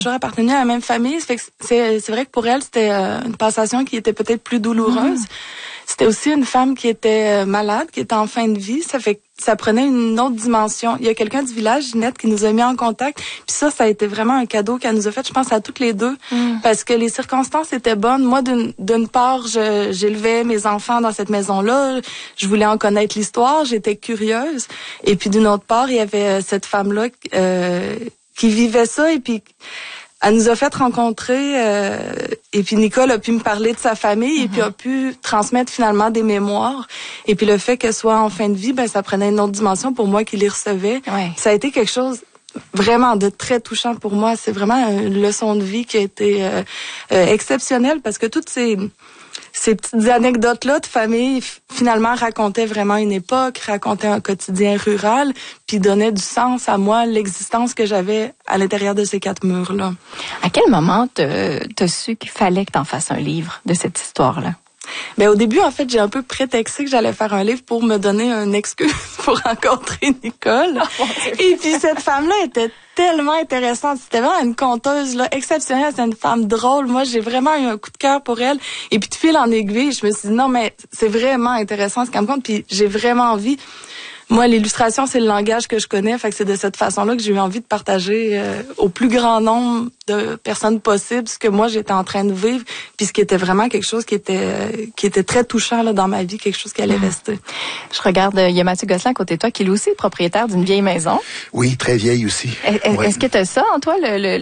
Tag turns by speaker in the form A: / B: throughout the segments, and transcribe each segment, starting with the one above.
A: toujours appartenu à la même famille. Ça fait que c'est vrai que pour elle, c'était une passation qui était peut-être plus douloureuse. C'était aussi une femme qui était malade, qui était en fin de vie. Ça fait que ça prenait une autre dimension. Il y a quelqu'un du village, Ginette, qui nous a mis en contact. Puis ça a été vraiment un cadeau qu'elle nous a fait, je pense, à toutes les deux. Parce que les circonstances étaient bonnes. Moi, d'une part, j'élevais mes enfants dans cette maison-là. Je voulais en connaître l'histoire. J'étais curieuse. Et puis d'une autre part, il y avait cette femme-là qui vivait ça. Et puis elle nous a fait rencontrer, et puis Nicole a pu me parler de sa famille et puis a pu transmettre finalement des mémoires. Et puis le fait qu'elle soit en fin de vie, ça prenait une autre dimension pour moi qui les recevais. Ouais. Ça a été quelque chose vraiment de très touchant pour moi. C'est vraiment une leçon de vie qui a été exceptionnelle parce que toutes ces petites anecdotes-là de famille, finalement, racontaient vraiment une époque, racontaient un quotidien rural, puis donnaient du sens à moi, l'existence que j'avais à l'intérieur de ces 4 murs-là.
B: À quel moment t'as su qu'il fallait que t'en fasses un livre de cette histoire-là?
A: Au début, en fait, j'ai un peu prétexté que j'allais faire un livre pour me donner une excuse pour rencontrer Nicole. Et puis cette femme-là était tellement intéressante. C'était vraiment une conteuse là exceptionnelle. C'était une femme drôle. Moi, j'ai vraiment eu un coup de cœur pour elle. Et puis de fil en aiguille, je me suis dit non, mais c'est vraiment intéressant ce qu'elle me compte. Puis j'ai vraiment envie. Moi, l'illustration, c'est le langage que je connais. Fait que c'est de cette façon-là que j'ai eu envie de partager au plus grand nombre de personnes possible ce que moi, j'étais en train de vivre. Puis ce qui était vraiment quelque chose qui était très touchant là dans ma vie, quelque chose qui allait rester.
B: Je regarde, il y a Mathieu Gosselin à côté de toi qui est lui aussi propriétaire d'une vieille maison.
C: Oui, très vieille aussi.
B: Est-ce que tu as ça en toi,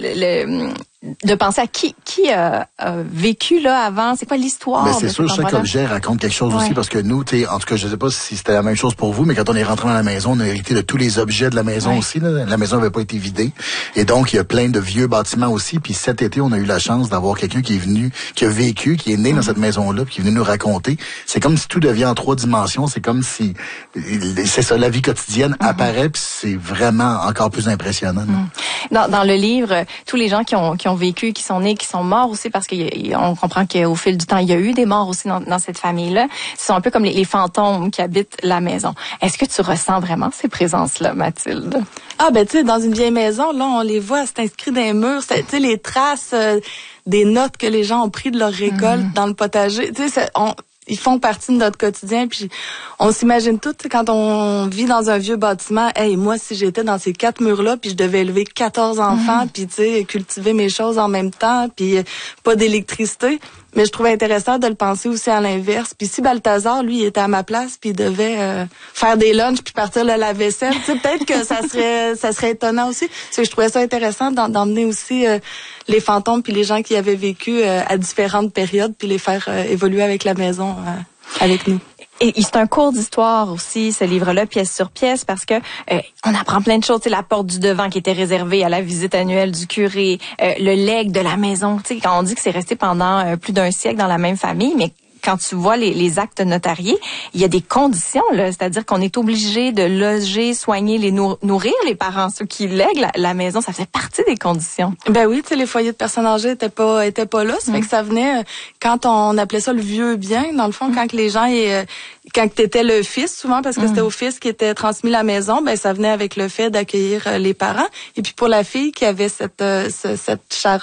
B: de penser à qui a vécu là avant? C'est quoi l'histoire?
C: Mais c'est sûr, chaque objet raconte quelque chose aussi parce que nous, en tout cas, je sais pas si c'était la même chose pour vous, mais quand on est rentré dans la maison, on a hérité de tous les objets de la maison aussi. Là. La maison n'avait pas été vidée. Et donc, il y a plein de vieux bâtiments aussi. Puis cet été, on a eu la chance d'avoir quelqu'un qui est venu, qui a vécu, qui est né dans cette maison-là, puis qui est venu nous raconter. C'est comme si tout devient en 3 dimensions. C'est comme si, c'est ça, la vie quotidienne apparaît, puis c'est vraiment encore plus impressionnant.
B: Dans le livre, tous les gens qui ont vécu, qui sont nés, qui sont morts aussi, parce qu'on comprend qu'au fil du temps, il y a eu des morts aussi dans cette famille-là. Ce sont un peu comme les fantômes qui habitent la maison. Est-ce que tu ressens vraiment ces présences-là, Mathilde?
A: Ah, tu sais, dans une vieille maison, là, on les voit, c'est inscrit dans les murs, tu sais, les traces des notes que les gens ont pris de leur récolte dans le potager. Tu sais, ils font partie de notre quotidien, puis on s'imagine tout, quand on vit dans un vieux bâtiment, moi, si j'étais dans ces 4 murs-là, puis je devais élever 14 enfants, puis tu sais, cultiver mes choses en même temps, puis pas d'électricité. Mais je trouvais intéressant de le penser aussi à l'inverse. Puis si Balthazar, lui, il était à ma place, puis il devait faire des lunchs puis partir le lave-vaisselle, tu sais, peut-être que ça serait étonnant aussi. Parce que je trouvais ça intéressant d'emmener aussi les fantômes puis les gens qui avaient vécu à différentes périodes, puis les faire évoluer avec la maison, avec nous.
B: Et c'est un cours d'histoire aussi, ce livre-là, pièce sur pièce, parce que on apprend plein de choses. La porte du devant qui était réservée à la visite annuelle du curé, le legs de la maison. Quand on dit que c'est resté pendant plus d'1 siècle dans la même famille, mais quand tu vois les actes notariés, il y a des conditions, là. C'est-à-dire qu'on est obligé de loger, soigner, nourrir les parents, ceux qui lèguent la maison. Ça fait partie des conditions.
A: Ben oui, tu sais, les foyers de personnes âgées étaient pas là. Ça fait que ça venait, quand on appelait ça le vieux bien, dans le fond, quand les gens, quand t'étais le fils, souvent, parce que c'était au fils qui était transmis la maison, ça venait avec le fait d'accueillir les parents. Et puis pour la fille qui avait cette charge,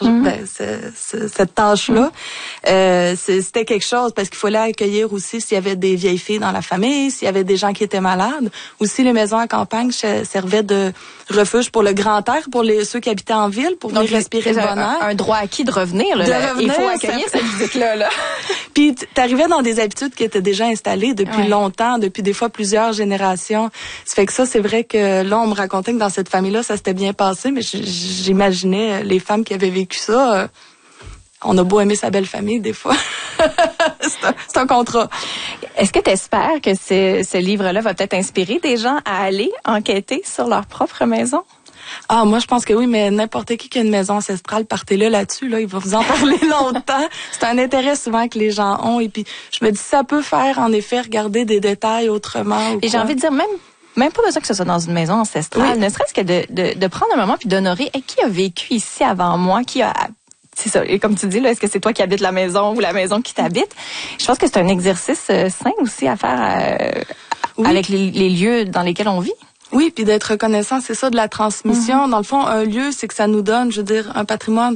A: cette tâche-là, c'était quelque chose, parce qu'il fallait accueillir aussi s'il y avait des vieilles filles dans la famille, s'il y avait des gens qui étaient malades. Aussi, les maisons à campagne servaient de refuge pour le grand air, pour ceux qui habitaient en ville, pour venir respirer le bon air.
B: Un droit acquis de revenir, là. Il faut accueillir cette visite-là, là.
A: Puis t'arrivais dans des habitudes qui étaient déjà installées depuis longtemps, depuis des fois plusieurs générations. Ça fait que ça, c'est vrai que là, on me racontait que dans cette famille-là, ça s'était bien passé, mais j'imaginais les femmes qui avaient vécu ça. On a beau aimer sa belle famille, des fois. c'est un contrat.
B: Est-ce que tu espères que ce livre-là va peut-être inspirer des gens à aller enquêter sur leur propre maison?
A: Ah, moi, je pense que oui, mais n'importe qui a une maison ancestrale, partez-le là-dessus, là, il va vous en parler longtemps. C'est un intérêt souvent que les gens ont. Et puis, je me dis, ça peut faire, en effet, regarder des détails autrement.
B: Et j'ai envie de dire, même pas besoin que ce soit dans une maison ancestrale, ne serait-ce que de prendre un moment puis d'honorer qui a vécu ici avant moi, qui a... C'est ça. Et comme tu dis, là, est-ce que c'est toi qui habites la maison ou la maison qui t'habite? Je pense que c'est un exercice sain aussi à faire avec les lieux dans lesquels on vit.
A: Oui, puis d'être reconnaissant, c'est ça, de la transmission. Dans le fond, un lieu, c'est que ça nous donne, je veux dire, un patrimoine